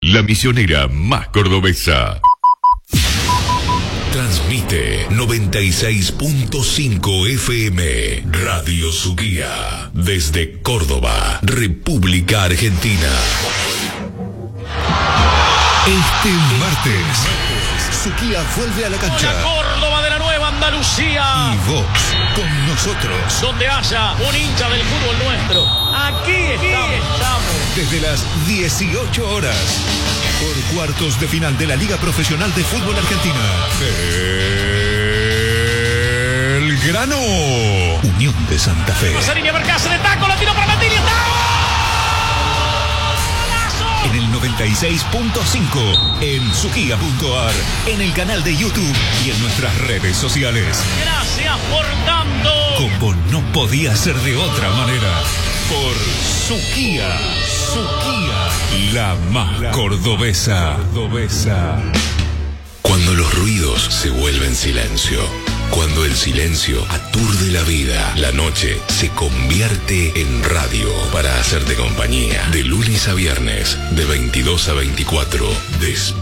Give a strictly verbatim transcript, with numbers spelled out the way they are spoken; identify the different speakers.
Speaker 1: la misionera más cordobesa. Transmite noventa y seis punto cinco F M Radio Suquía desde Córdoba, República Argentina. Este martes, Suquía vuelve a la cancha.
Speaker 2: La Córdoba de la Nueva Andalucía.
Speaker 1: Y vos con nosotros.
Speaker 2: Donde haya un hincha del fútbol nuestro. Aquí estamos.
Speaker 1: Desde las dieciocho horas. Por cuartos de final de la Liga Profesional de Fútbol Argentina. Belgrano. Unión de Santa Fe.
Speaker 2: Pasarini a Bercase de taco, lo tiró para Martínez.
Speaker 1: En el noventa y seis punto cinco, en Suquía punto ar, en el canal de YouTube y en nuestras redes sociales.
Speaker 2: Gracias por tanto.
Speaker 1: Como no podía ser de otra manera. Por Suquía, Suquía, la más cordobesa. cordobesa. Cuando los ruidos se vuelven silencio, cuando el silencio aturde la vida, la noche se convierte en radio para hacerte compañía. De lunes a viernes, de veintidós a veinticuatro,